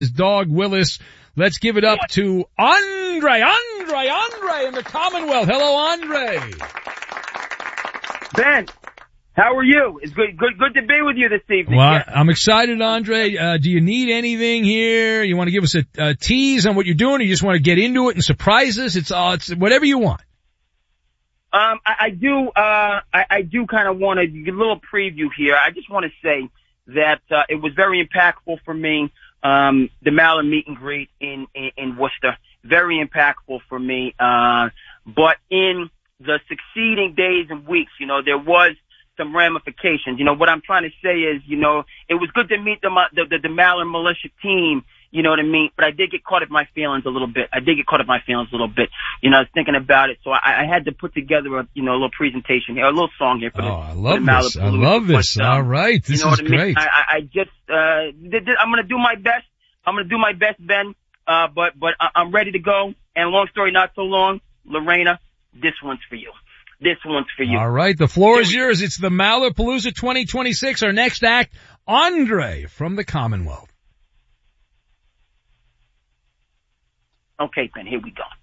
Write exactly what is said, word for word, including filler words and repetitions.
his dog Willis. Let's give it up to Andre, Andre, Andre in the Commonwealth. Hello, Andre. Ben, how are you? It's good, good, good to be with you this evening. Well, yeah. I'm excited, Andre. Uh, do you need anything here? You want to give us a, a tease on what you're doing, or you just want to get into it and surprise us? It's, uh, it's whatever you want. Um, I, I do, uh, I, I do kind of want to give a little preview here. I just want to say that, uh, it was very impactful for me. Um, the Maller meet and greet in, in, in Worcester. Very impactful for me. Uh, but in the succeeding days and weeks, you know, there was some ramifications. You know, what I'm trying to say is, you know, it was good to meet the, the, the, the Maller militia team. You know what I mean? But I did get caught up in my feelings a little bit. I did get caught up in my feelings a little bit. You know, I was thinking about it. So I, I had to put together a, you know, a little presentation here, a little song here for oh, the, I love for the this. I love this. But, um, All right. This you know is what I mean? great. I, I, I just, uh, did, did, I'm going to do my best. I'm going to do my best, Ben. Uh, but, but I, I'm ready to go. And long story not so long, Lorena, this one's for you. This one's for you. All right. The floor is yours. It's the Mallerpalooza twenty twenty-six. Our next act, Andre from the Commonwealth. Okay, Ben, here we go.